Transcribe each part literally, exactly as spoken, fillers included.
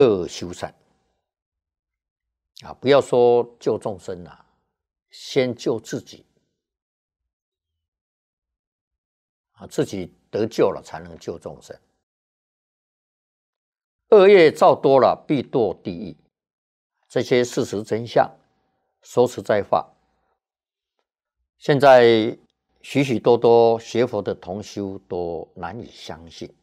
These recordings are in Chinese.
恶修善啊！不要说救众生啊，先救自己啊，自己得救了才能救众生。恶业造多了，必堕地狱。这些事实真相，说实在话，现在许许多多学佛的同修都难以相信。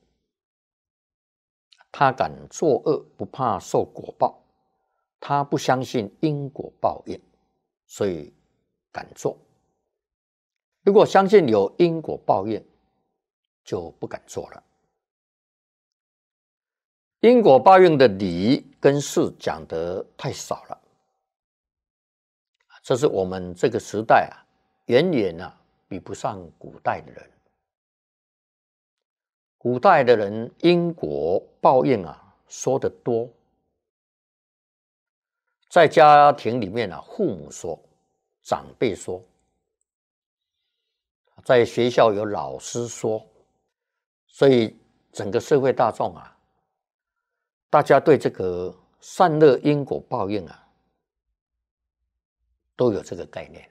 他敢作恶，不怕受果报，他不相信因果报应，所以敢做。如果相信有因果报应，就不敢做了。因果报应的理跟事讲得太少了，这是我们这个时代啊，远远啊比不上古代的人。古代的人因果报应啊说得多，在家庭里面啊，父母说，长辈说，在学校有老师说，所以整个社会大众啊，大家对这个善恶因果报应啊，都有这个概念。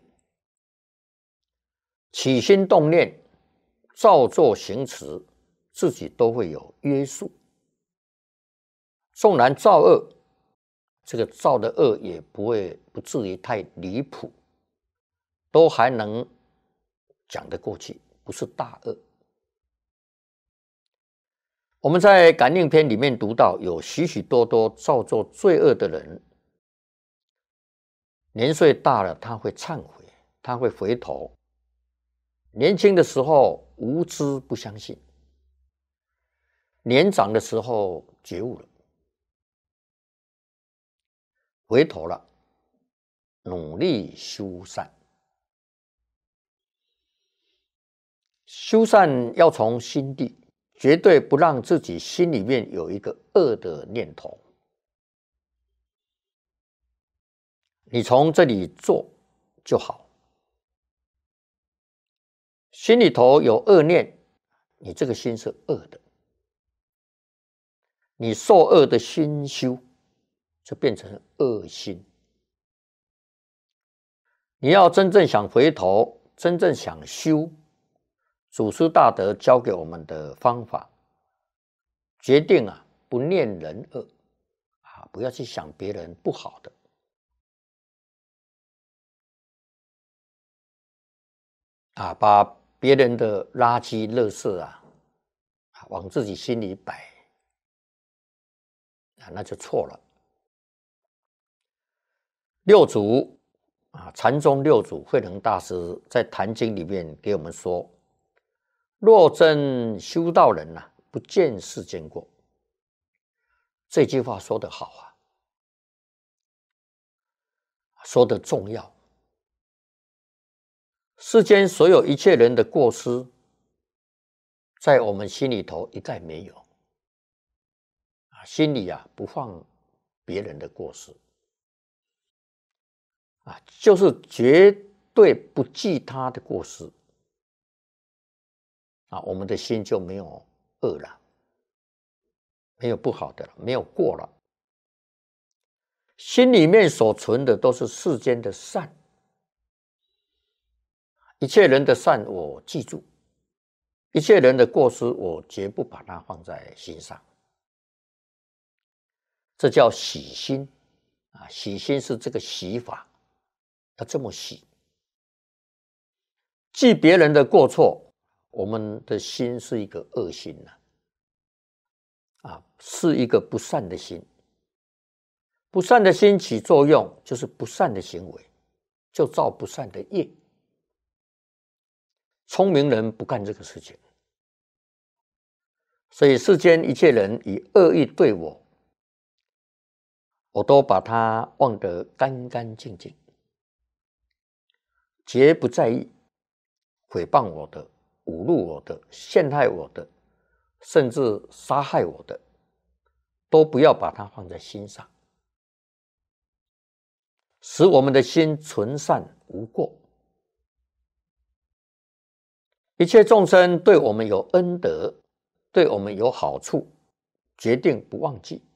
起心动念、造作行持，自己都会有约束。纵然造恶，这个造的恶也不会不至于太离谱，都还能讲得过去，不是大恶。我们在感应篇里面读到，有许许多多造作罪恶的人，年岁大了他会忏悔，他会回头。年轻的时候无知不相信，年长的时候觉悟了，回头了，努力修善。修善要从心地，绝对不让自己心里面有一个恶的念头。你从这里做就好。心里头有恶念，你这个心是恶的，你受恶的心修，就变成恶心。你要真正想回头，真正想修，祖师大德教给我们的方法，决定啊，不念人恶啊，不要去想别人不好的。啊，把别人的垃圾、垃圾啊，往自己心里摆，啊，那就错了。六祖啊，禅宗六祖慧能大师在《坛经》里面给我们说：“若真修道人呐、啊，不见世间过。”这句话说得好啊，说得重要。世间所有一切人的过失，在我们心里头一概没有啊，心里啊不放别人的过失啊，就是绝对不记他的过失啊，我们的心就没有恶了，没有不好的了，没有过了。心里面所存的都是世间的善，一切人的善我记住，一切人的过失我绝不把它放在心上，这叫洗心啊！洗心是这个洗法，要这么洗。记别人的过错，我们的心是一个恶心呐、啊，啊，是一个不善的心。不善的心起作用，就是不善的行为，就造不善的业。聪明人不干这个事情，所以世间一切人以恶意对我，我都把它忘得干干净净，绝不在意诽谤我的、侮辱我的、陷害我的，甚至杀害我的，都不要把它放在心上，使我们的心纯善无过。一切众生对我们有恩德，对我们有好处，决定不忘记。